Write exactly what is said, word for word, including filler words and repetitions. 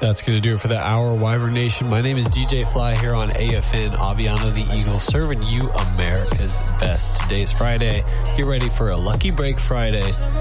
That's going to do it for the hour, Wyvern Nation. My name is D J Fly here on A F N, Aviano the Eagle, serving you America's best. Today's Friday. Get ready for a Lucky Break Friday.